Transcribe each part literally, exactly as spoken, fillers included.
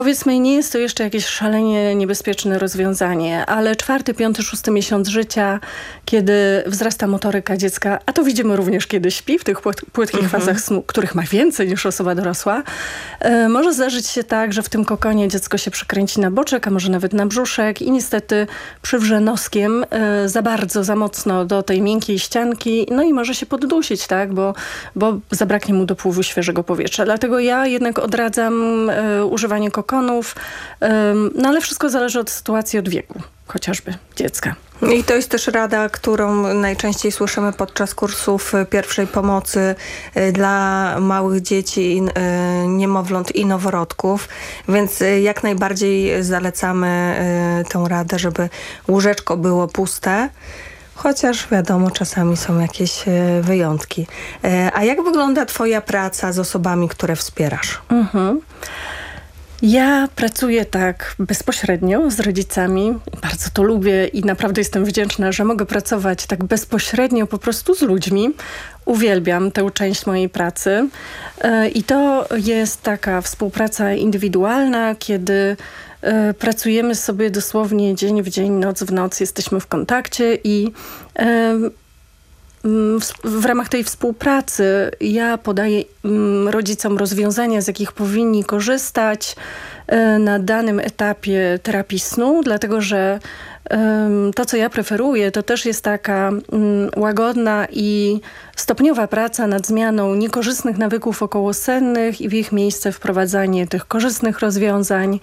Powiedzmy, nie jest to jeszcze jakieś szalenie niebezpieczne rozwiązanie, ale czwarty, piąty, szósty miesiąc życia, kiedy wzrasta motoryka dziecka, a to widzimy również, kiedy śpi w tych płyt, płytkich mhm. fazach snu, których ma więcej niż osoba dorosła, e, może zdarzyć się tak, że w tym kokonie dziecko się przykręci na boczek, a może nawet na brzuszek i niestety przywrze noskiem e, za bardzo, za mocno do tej miękkiej ścianki, no i może się poddusić, tak, bo, bo zabraknie mu dopływu świeżego powietrza. Dlatego ja jednak odradzam e, używanie kokonów, no ale wszystko zależy od sytuacji, od wieku chociażby dziecka. I to jest też rada, którą najczęściej słyszymy podczas kursów pierwszej pomocy dla małych dzieci, niemowląt i noworodków, więc jak najbardziej zalecamy tę radę, żeby łóżeczko było puste. Chociaż wiadomo, czasami są jakieś wyjątki. A jak wygląda twoja praca z osobami, które wspierasz? Mhm. Ja pracuję tak bezpośrednio z rodzicami. Bardzo to lubię i naprawdę jestem wdzięczna, że mogę pracować tak bezpośrednio po prostu z ludźmi. Uwielbiam tę część mojej pracy. I to jest taka współpraca indywidualna, kiedy pracujemy sobie dosłownie dzień w dzień, noc w noc. Jesteśmy w kontakcie i w ramach tej współpracy ja podaję rodzicom rozwiązania, z jakich powinni korzystać na danym etapie terapii snu, dlatego że to, co ja preferuję, to też jest taka łagodna i stopniowa praca nad zmianą niekorzystnych nawyków okołosennych i w ich miejsce wprowadzanie tych korzystnych rozwiązań.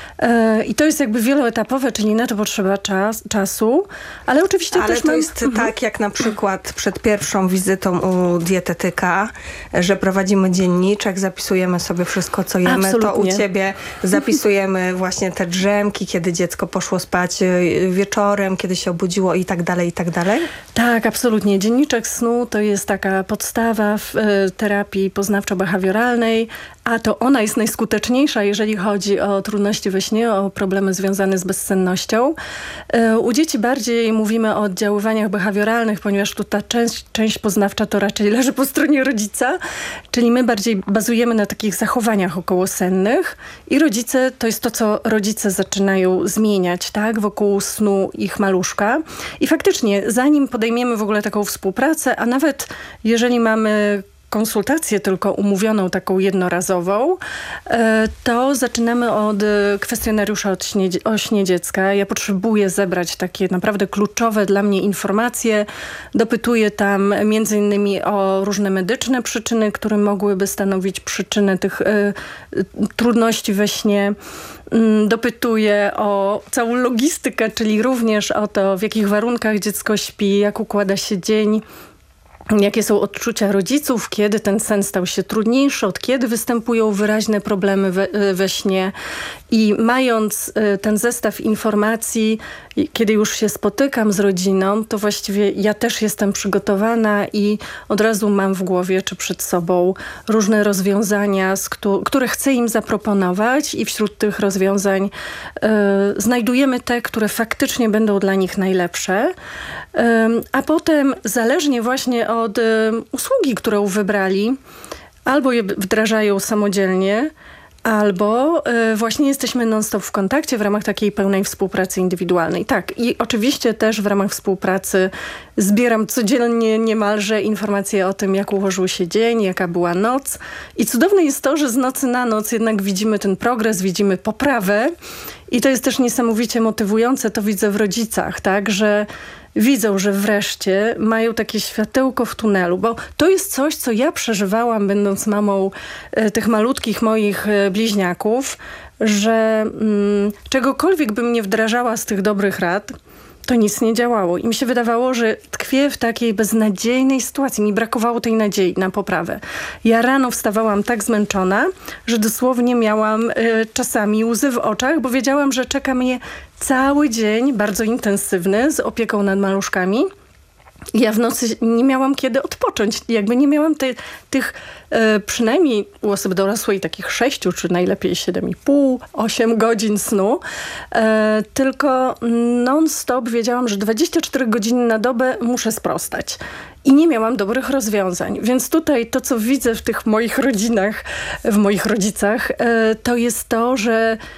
I to jest jakby wieloetapowe, czyli na to potrzeba czas, czasu, ale oczywiście ale też to mam... jest mhm. tak jak na przykład przed pierwszą wizytą u dietetyka, że prowadzimy dzienniczek, zapisujemy sobie wszystko, co jemy. Absolutnie. To u ciebie zapisujemy właśnie te drzemki, kiedy dziecko poszło spać wieczorem, kiedy się obudziło i tak dalej, i tak dalej? Tak, absolutnie. Dzienniczek snu to jest taka podstawa w y, terapii poznawczo-behawioralnej, a to ona jest najskuteczniejsza, jeżeli chodzi o trudności we śnie, o problemy związane z bezsennością. U dzieci bardziej mówimy o oddziaływaniach behawioralnych, ponieważ tu ta część, część poznawcza to raczej leży po stronie rodzica, czyli my bardziej bazujemy na takich zachowaniach okołosennych i rodzice, to jest to, co rodzice zaczynają zmieniać, tak, wokół snu ich maluszka. I faktycznie, zanim podejmiemy w ogóle taką współpracę, a nawet jeżeli mamy konsultację tylko umówioną, taką jednorazową, to zaczynamy od kwestionariusza o śnie dziecka. Ja potrzebuję zebrać takie naprawdę kluczowe dla mnie informacje. Dopytuję tam między innymi o różne medyczne przyczyny, które mogłyby stanowić przyczynę tych y, trudności we śnie. Dopytuję o całą logistykę, czyli również o to, w jakich warunkach dziecko śpi, jak układa się dzień, jakie są odczucia rodziców, kiedy ten sen stał się trudniejszy, od kiedy występują wyraźne problemy we, we śnie. I mając ten zestaw informacji, kiedy już się spotykam z rodziną, to właściwie ja też jestem przygotowana i od razu mam w głowie czy przed sobą różne rozwiązania, z któ- które chcę im zaproponować i wśród tych rozwiązań y, znajdujemy te, które faktycznie będą dla nich najlepsze. Y, a potem zależnie właśnie od y, usługi, którą wybrali, albo je wdrażają samodzielnie, albo y, właśnie jesteśmy non-stop w kontakcie w ramach takiej pełnej współpracy indywidualnej. Tak, i oczywiście też w ramach współpracy zbieram codziennie niemalże informacje o tym, jak ułożył się dzień, jaka była noc. I cudowne jest to, że z nocy na noc jednak widzimy ten progres, widzimy poprawę. I to jest też niesamowicie motywujące, to widzę w rodzicach, tak, że widzą, że wreszcie mają takie światełko w tunelu, bo to jest coś, co ja przeżywałam, będąc mamą e, tych malutkich moich e, bliźniaków, że mm, czegokolwiek bym nie wdrażała z tych dobrych rad, to nic nie działało. I mi się wydawało, że tkwię w takiej beznadziejnej sytuacji. Mi brakowało tej nadziei na poprawę. Ja rano wstawałam tak zmęczona, że dosłownie miałam y, czasami łzy w oczach, bo wiedziałam, że czeka mnie cały dzień bardzo intensywny z opieką nad maluszkami. Ja w nocy nie miałam kiedy odpocząć. Jakby nie miałam te, tych e, przynajmniej u osoby dorosłej takich sześciu, czy najlepiej siedem i pół, osiem godzin snu. E, tylko non-stop wiedziałam, że dwadzieścia cztery godziny na dobę muszę sprostać. I nie miałam dobrych rozwiązań. Więc tutaj to, co widzę w tych moich rodzinach, w moich rodzicach, e, to jest to, że